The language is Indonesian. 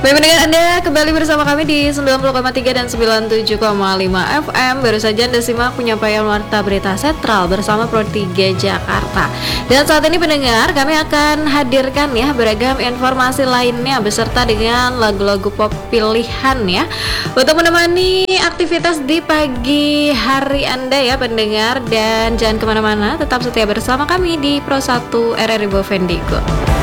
Baik pendengar, Anda kembali bersama kami di 90,3 dan 97,5 FM. Baru saja Anda simak penyampaian Warta Berita Sentral bersama Pro 3 Jakarta. Dan saat ini pendengar, kami akan hadirkan ya beragam informasi lainnya beserta dengan lagu-lagu pop pilihan ya, untuk menemani aktivitas di pagi hari Anda ya pendengar. Dan jangan kemana-mana, tetap setia bersama kami di Pro 1 RRI Bovendigul.